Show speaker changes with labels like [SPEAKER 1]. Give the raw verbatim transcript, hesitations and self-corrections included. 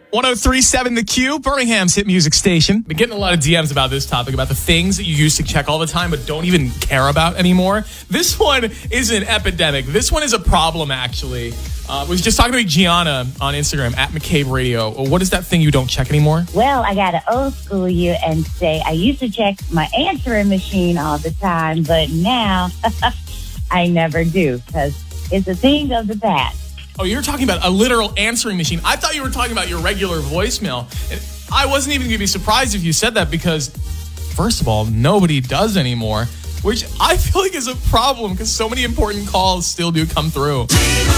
[SPEAKER 1] one oh three point seven The Q, Birmingham's hit music station. Been getting a lot of D Ms about this topic, about the things that you used to check all the time but don't even care about anymore. This one is an epidemic. This one is a problem, actually. I uh, was just talking to Gianna on Instagram, at McCabe Radio. What is that thing you don't check anymore?
[SPEAKER 2] Well, I got to old school you and say I used to check my answering machine all the time, but now I never do because it's a thing of the past.
[SPEAKER 1] Oh, you're talking about a literal answering machine. I thought you were talking about your regular voicemail. And I wasn't even going to be surprised if you said that because, first of all, nobody does anymore, which I feel like is a problem because so many important calls still do come through.